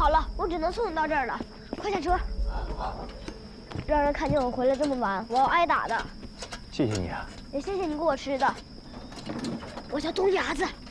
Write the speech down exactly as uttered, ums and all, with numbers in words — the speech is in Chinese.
好了，我只能送你到这儿了。快下车！让人看见我回来这么晚，我要挨打的。 谢谢你啊。 也谢谢你给我吃的。我叫冬牙子。